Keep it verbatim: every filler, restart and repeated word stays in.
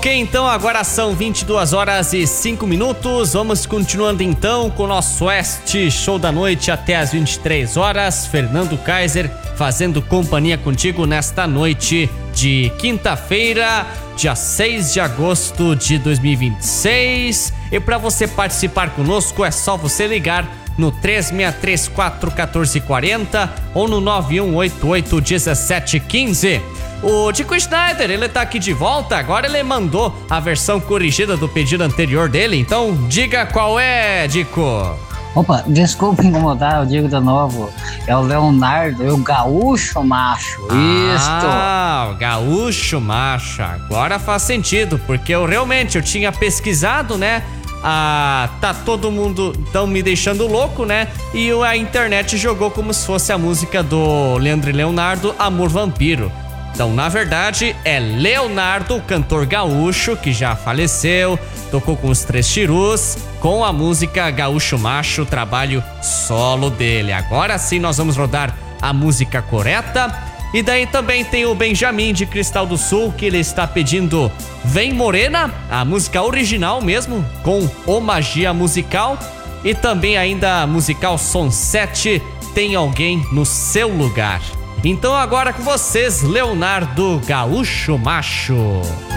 Ok, então agora são vinte e duas horas e cinco minutos. Vamos continuando então com o nosso Oeste Show da Noite até as vinte e três horas. Fernando Kaiser fazendo companhia contigo nesta noite de quinta-feira, dia seis de agosto de dois mil e vinte e seis. E para você participar conosco é só você ligar no três seis três quatro um quatro quatro zero ou no nove um oito oito um sete um cinco. O Dico Schneider, ele tá aqui de volta, agora ele mandou a versão corrigida do pedido anterior dele, então diga qual é, Dico. Opa, desculpa incomodar, eu digo de novo, é o Leonardo, é o Gaúcho Macho, isto. Ah, o Gaúcho Macho, agora faz sentido, porque eu realmente, eu tinha pesquisado, né, ah, tá todo mundo tão me deixando louco, né, e a internet jogou como se fosse a música do Leandro e Leonardo, Amor Vampiro. Então, na verdade, é Leonardo, o cantor gaúcho, que já faleceu, tocou com os Três Chirus, com a música Gaúcho Macho, trabalho solo dele. Agora sim nós vamos rodar a música correta. E daí também tem o Benjamin de Cristal do Sul, que ele está pedindo Vem Morena, a música original mesmo, com o Magia Musical. E também ainda a musical Som sete, Tem Alguém no Seu Lugar. Então agora com vocês, Leonardo Gaúcho Macho.